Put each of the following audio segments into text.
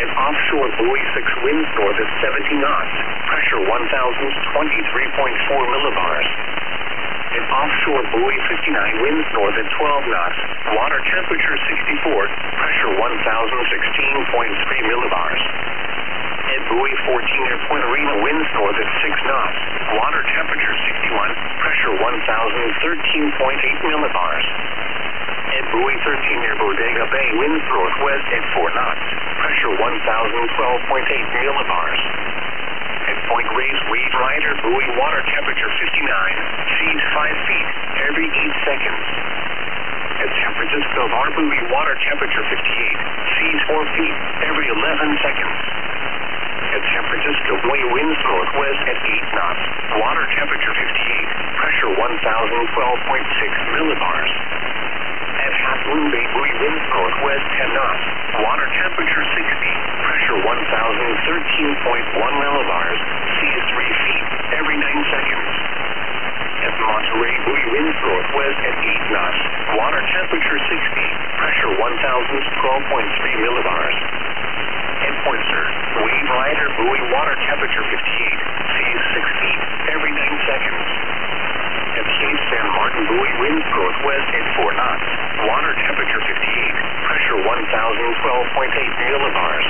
An offshore buoy 6 winds north at 70 knots. Pressure 1,023.4 millibars. An offshore buoy 59 winds north at 12 knots. Water temperature 64. Pressure 1,016.3 millibars. At buoy 14 near Point Arena winds north at 6 knots. Water temperature 61. Pressure 1,013.8 millibars. At buoy 13 near Bodega Bay winds northwest at 4 knots. Pressure 1,012.8 millibars. At Point Reyes Wave Rider buoy water temperature 59, seas 5 feet every 8 seconds. At San Francisco Bar buoy water temperature 58, seas 4 feet every 11 seconds. At San Francisco buoy winds northwest at 8 knots. Water temperature 58, pressure 1,012.6 millibars. At Half Moon Bay buoy winds northwest 10 knots. Water temperature 60, pressure 1,013.1 millibars. Seas 3 feet every 9 seconds. At Monterey buoy winds northwest at 8 knots. Water temperature 60, pressure 1,012.3 millibars. At Point Sur, Wave Rider buoy water temperature 58, seas 6 feet every 9 seconds. At Cape San Martin buoy winds northwest at 4 knots. Water temperature 58, pressure 1,012.8 millibars.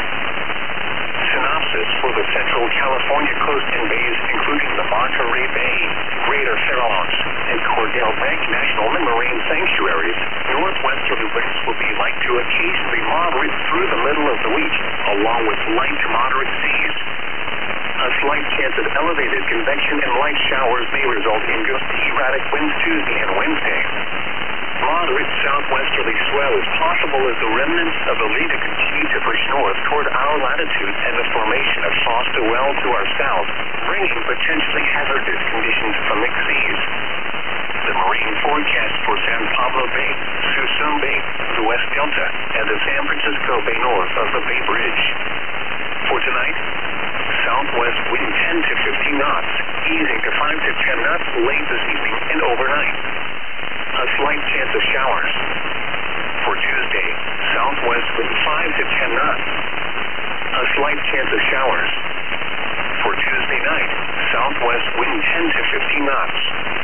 Synopsis for the Central California coast and bays, including the Monterey Bay, Greater Farallones, and Cordell Bank National Marine Sanctuaries. Northwesterly winds will be light to occasionally moderate through the middle of the week, along with light to moderate seas. A slight chance of elevated convection and light showers may result in gusty erratic winds Tuesday and Wednesday. Moderate southwesterly swell is possible as the remnants of the Leda continue to push north toward our latitude and the formation of Foster Well to our south, bringing potentially hazardous conditions from mixed seas. The marine forecast for San Pablo Bay, Suisun Bay, the West Delta, and the San Francisco Bay north of the Bay Bridge. For tonight, southwest wind 10 to 15 knots, easing to 5 to 10 knots late this evening and overnight. A slight chance of showers. For Tuesday, southwest wind 5 to 10 knots. A slight chance of showers. For Tuesday night, southwest wind 10 to 15 knots.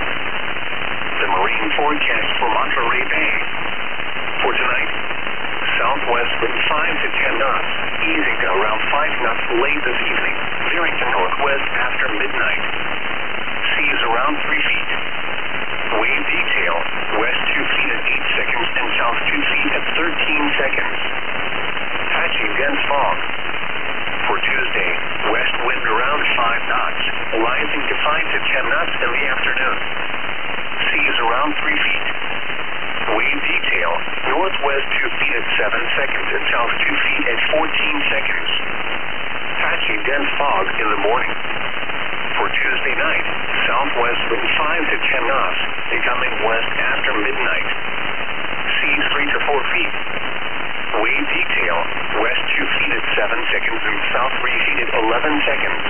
The marine forecast for Monterey Bay. For tonight, southwest wind 5 to 10 knots, easing to around 5 knots late this evening, veering to northwest after midnight. Seas around 3 feet. Wave detail, west 2 feet at 8 seconds and south 2 feet at 13 seconds. Patchy dense fog. For Tuesday, west wind around 5 knots, rising to 5 to 10 knots in the afternoon. Seas around 3 feet. Wave detail, northwest 2 feet at 7 seconds and south 2 feet at 14 seconds. Patchy dense fog in the morning. For Tuesday night, southwest wind 5 to 10 knots, becoming west after midnight. Seas 3 to 4 feet. Wave detail, west 2 feet at 7 seconds and south 3 feet at 11 seconds.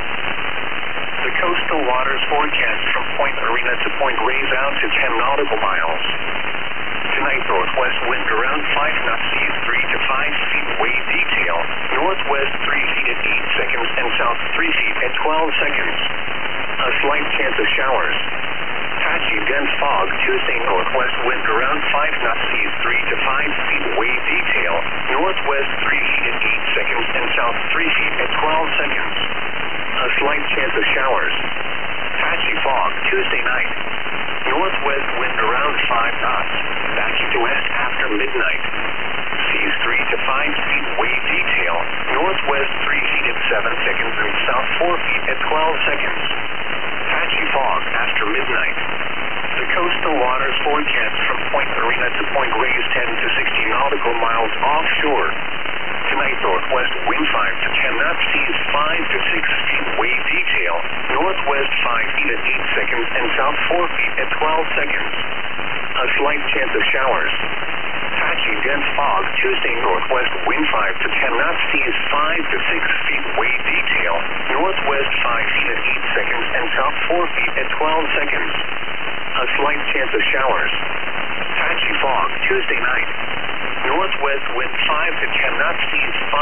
The coastal waters forecast from Point Arena to Point Reyes out to 10 nautical miles. Tonight, northwest wind around 5 knots, seas 3 to 5 feet. Wave detail, northwest 3 feet at 8 seconds and south 3 feet at 12 seconds. A slight chance of showers. Patchy dense fog. Tuesday, northwest wind around 5 knots, seas 3 to 5 feet. Wave detail, northwest 3 feet at 8 seconds and south 3 feet at 12 seconds. A slight chance of showers. Patchy fog. Tuesday night. Northwest wind around 5 knots, backing to west after midnight. Seas 3 to 5 feet. Wave detail, northwest 3 feet at 7 seconds and south 4 feet at 12 seconds. Patchy fog after midnight. The coastal waters forecast from Point Arena to Point Reyes 10 to 60 nautical miles offshore. Tonight, northwest wind 5 to 10 knots, seas 5 to 6 feet. Wave detail, northwest 5 feet at 8 seconds and south 4 feet at 12 seconds. A slight chance of showers. Patchy dense fog. Tuesday, northwest wind 5 to 10 knots, seas 5 to 6 feet. Wave detail, northwest 5 feet at 8 seconds and south 4 feet at 12 seconds. A slight chance of showers. Patchy fog. Tuesday night. Northwest wind 5 to 10 knots, seas 5